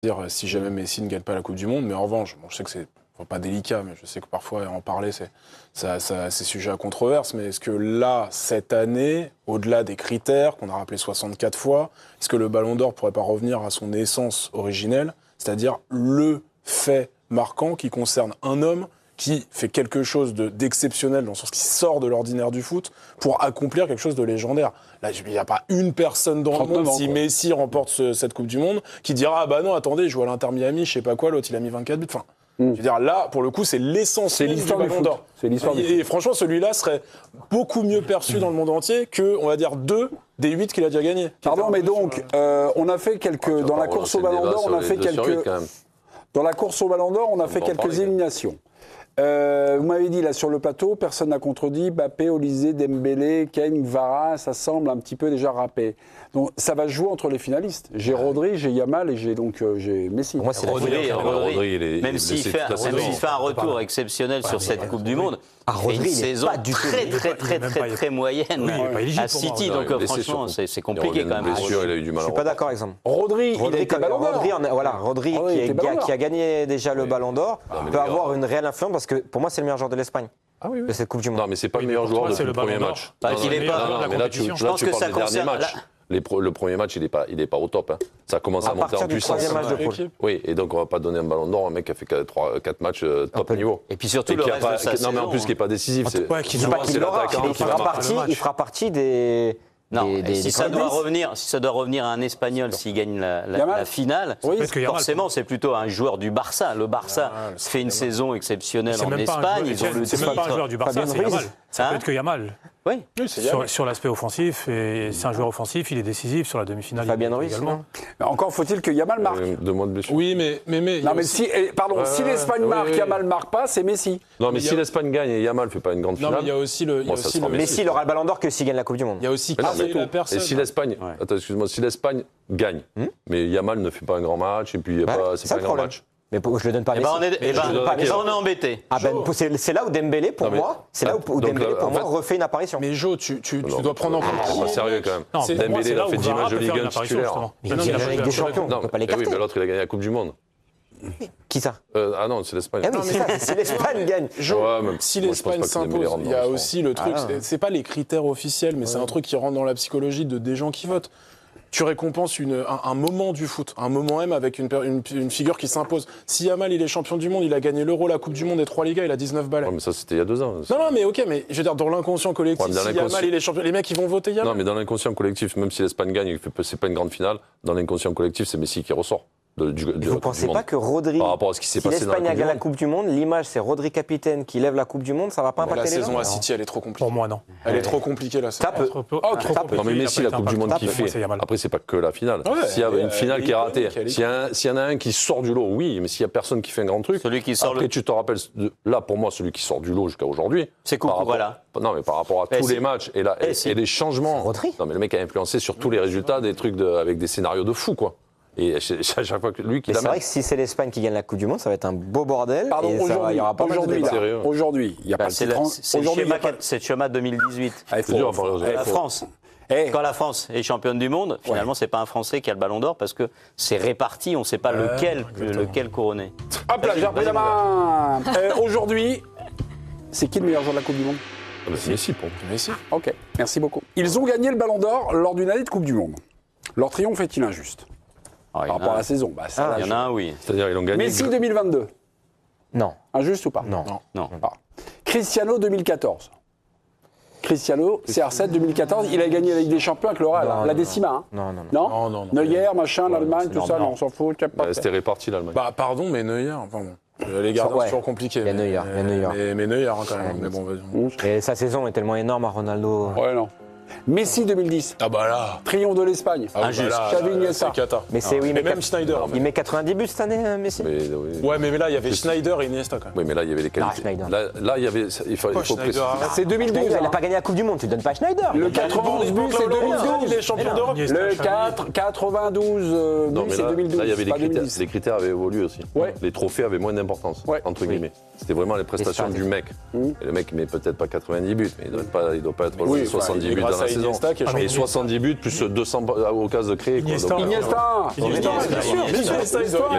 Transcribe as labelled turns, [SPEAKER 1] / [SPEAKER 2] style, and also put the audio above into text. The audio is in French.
[SPEAKER 1] dire si jamais Messi ne gagne pas la Coupe du Monde, mais en revanche, je sais que c'est pas délicat, mais je sais que parfois en parler, c'est sujet à controverse, mais est-ce que là, cette année, au-delà des critères qu'on a rappelés 64 fois, est-ce que le Ballon d'Or pourrait pas revenir à son essence originelle, c'est-à-dire le fait marquant qui concerne un homme qui fait quelque chose d'exceptionnel, dans le sens qui sort de l'ordinaire du foot, pour accomplir quelque chose de légendaire. Là, il n'y a pas une personne dans le monde, si Messi remporte cette Coupe du Monde, qui dira « Ah bah non, attendez, il joue à l'Inter Miami, je sais pas quoi, l'autre il a mis 24 buts ». Enfin, je veux dire, là, pour le coup, c'est l'essence du Ballon d'Or.
[SPEAKER 2] C'est l'histoire du foot.
[SPEAKER 1] Et franchement, celui-là serait beaucoup mieux perçu dans le monde entier que, on va dire, 2 des 8 qu'il a déjà gagnés.
[SPEAKER 2] Pardon, mais donc, on a fait quelques... Dans la course au Ballon d'Or, on a fait quelques... Dans la course au Ballon d'Or, on a fait quelques éliminations. Vous m'avez dit là sur le plateau, personne n'a contredit, Mbappé, Olysée, Dembélé, Kane, Vara, ça semble un petit peu déjà râpé. Donc ça va se jouer entre les finalistes. J'ai Rodri, j'ai Yamal et j'ai Messi.
[SPEAKER 3] Moi, c'est
[SPEAKER 4] Rodri. Même s'il fait un retour exceptionnel sur cette Coupe du Monde, il fait une saison très moyenne à City. Donc franchement, c'est compliqué quand même.
[SPEAKER 3] Je ne suis pas d'accord avec ça.
[SPEAKER 2] Rodri, il était Ballon d'Or.
[SPEAKER 3] Rodri qui a gagné déjà le Ballon d'Or peut avoir une réelle influence parce que pour moi, c'est le meilleur joueur de l'Espagne. De cette Coupe du Monde.
[SPEAKER 5] Non, mais c'est pas le meilleur joueur depuis le premier match.
[SPEAKER 4] Mais
[SPEAKER 5] là, tu parles des derniers matchs. Le premier match, il est pas au top. Hein. Ça commence à monter en puissance. Oui, et donc on va pas donner un Ballon d'Or à un mec qui a fait 4 matchs top niveau.
[SPEAKER 4] Et puis surtout le reste de sa saison.
[SPEAKER 5] Non, mais en plus qui est pas décisif.
[SPEAKER 3] Il fera partie des...
[SPEAKER 4] Non, si ça doit revenir à un Espagnol s'il gagne la finale, forcément c'est plutôt un joueur du Barça. Le Barça fait une saison exceptionnelle en Espagne.
[SPEAKER 6] C'est même pas un joueur du Barça, c'est Yamal. Ça peut être que Yamal.
[SPEAKER 4] Oui.
[SPEAKER 6] Sur l'aspect offensif, et c'est un joueur offensif, il est décisif sur la demi-finale.
[SPEAKER 3] Fabien Ruiz
[SPEAKER 6] également.
[SPEAKER 2] Encore faut-il que Yamal marque.
[SPEAKER 1] Oui, mais
[SPEAKER 2] non, mais si l'Espagne marque, Yamal marque pas, c'est Messi.
[SPEAKER 5] Non, mais si l'Espagne gagne et Yamal fait pas une grande finale.
[SPEAKER 1] Non, mais il y a aussi le.
[SPEAKER 3] Messi, il aura le Ballon d'Or que s'il gagne la Coupe du Monde.
[SPEAKER 1] Il y a aussi
[SPEAKER 5] la personne. Et si l'Espagne, attends, excuse-moi, si l'Espagne gagne, mais Yamal ne fait pas un grand match et puis c'est pas un grand match.
[SPEAKER 3] Mais je le donne pas à Messi.
[SPEAKER 4] On est embêté.
[SPEAKER 3] C'est là où Dembélé, pour moi, refait une apparition.
[SPEAKER 1] Mais Jo, tu dois prendre en compte.
[SPEAKER 5] C'est pas sérieux quand même. Dembélé, il a fait 10 matchs de Ligue 1 titulaire.
[SPEAKER 3] Mais il a avec des champions, on peut pas l'écarter.
[SPEAKER 5] Oui, mais l'autre, il a gagné la Coupe du Monde.
[SPEAKER 3] Qui ça?
[SPEAKER 5] Ah non, c'est l'Espagne.
[SPEAKER 3] Ah oui, c'est ça, si l'Espagne gagne.
[SPEAKER 1] Si l'Espagne s'impose, il y a aussi le truc, c'est pas les critères officiels, mais c'est un truc qui rentre dans la psychologie des gens qui votent. Tu récompenses un moment du foot, un moment même avec une figure qui s'impose. Si Yamal, il est champion du monde, il a gagné l'Euro, la Coupe du Monde et 3 Ligas, il a 19 balais.
[SPEAKER 5] Ouais, mais ça, c'était il y a 2 ans.
[SPEAKER 1] Non, mais ok, mais je veux dire, dans l'inconscient collectif, si Yamal, il est champion, les mecs, ils vont voter Yamal.
[SPEAKER 5] Non, mais dans l'inconscient collectif, même si l'Espagne gagne, c'est pas une grande finale, dans l'inconscient collectif, c'est Messi qui ressort.
[SPEAKER 3] Vous ne pensez pas que Rodri,
[SPEAKER 5] par rapport à ce qui s'est passé dans
[SPEAKER 3] l'Espagne gagne la Coupe du Monde, l'image c'est Rodri capitaine qui lève la Coupe du Monde, ça va pas impacter les gens?
[SPEAKER 1] La saison à City, elle est trop compliquée.
[SPEAKER 6] Pour moi, non.
[SPEAKER 1] Elle est trop compliquée, la saison.
[SPEAKER 5] Non, mais Messi, la Coupe du Monde qu'il fait, après, c'est pas que la finale. S'il y a une finale qui est ratée, s'il y en a un qui sort du lot, oui, mais s'il y a personne qui fait un grand truc, après, tu te rappelles, là, pour moi, celui qui sort du lot jusqu'à aujourd'hui,
[SPEAKER 4] c'est Coucou, voilà.
[SPEAKER 5] Non, mais par rapport à tous les matchs et les changements. Non, mais le mec a influencé sur tous les résultats des trucs avec des scénarios de fou, quoi. Et à chaque fois que lui qui
[SPEAKER 3] c'est vrai que si c'est l'Espagne qui gagne la Coupe du Monde, ça va être un beau bordel.
[SPEAKER 2] Pardon, aujourd'hui, il n'y a pas de
[SPEAKER 4] c'est le schéma 2018. La France. Quand la France est championne du monde, finalement, c'est pas un Français qui a le Ballon d'Or parce que c'est réparti, on ne sait pas lequel couronner.
[SPEAKER 2] Hop là, j'ai repris la main. Aujourd'hui, c'est qui le meilleur joueur de la Coupe du Monde?
[SPEAKER 5] C'est Messi pour moi.
[SPEAKER 1] Messi.
[SPEAKER 2] Ok, merci beaucoup. Ils ont gagné le Ballon d'Or lors d'une année de Coupe du Monde. Leur triomphe est-il injuste? Par rapport à la saison.
[SPEAKER 4] Il y en a un, oui.
[SPEAKER 5] C'est-à-dire ils l'ont gagné.
[SPEAKER 2] Messi 2022.
[SPEAKER 3] Non.
[SPEAKER 2] Injuste ou pas?
[SPEAKER 3] Non.
[SPEAKER 2] Cristiano 2014. Cristiano, CR7 2014, il a gagné la Ligue des Champions avec le Real, la Décima. Non. Neuer, machin, l'Allemagne, tout ça, on s'en fout.
[SPEAKER 5] C'était réparti l'Allemagne.
[SPEAKER 1] Pardon, mais Neuer, pardon. Les gardiens, c'est toujours compliqué.
[SPEAKER 3] Il y a Neuer.
[SPEAKER 1] Mais Neuer, quand même. Mais bon, vas-y.
[SPEAKER 3] Et sa saison est tellement énorme à Ronaldo.
[SPEAKER 2] Ouais, non. Messi 2010.
[SPEAKER 1] Ah bah là.
[SPEAKER 2] Triomphe de l'Espagne.
[SPEAKER 1] Injuste.
[SPEAKER 2] Xavi Iniesta.
[SPEAKER 3] Mais c'est oui, mais
[SPEAKER 1] même Schneider.
[SPEAKER 3] Il met 90 buts cette année, Messi.
[SPEAKER 1] Ouais, mais là il y avait Schneider et Iniesta quand même.
[SPEAKER 5] Oui, mais là il y avait les qualités. Là il y avait il faut préciser.
[SPEAKER 2] C'est 2012.
[SPEAKER 3] Il n'a pas gagné la Coupe du Monde, tu ne donnes pas Schneider.
[SPEAKER 2] Le 92 buts, c'est 2012.
[SPEAKER 1] Il est champion d'Europe.
[SPEAKER 2] Le 92 buts, c'est 2012.
[SPEAKER 5] Là il y avait les critères. Les critères avaient évolué aussi.
[SPEAKER 2] Ouais.
[SPEAKER 5] Les trophées avaient moins d'importance entre guillemets. C'était vraiment les prestations du mec. Et le mec il met peut-être pas 90 buts, mais il doit pas être loin de 70 buts dans la saison. Et 70 buts plus 200 occasions de créer.
[SPEAKER 2] Iniesta, bien sûr.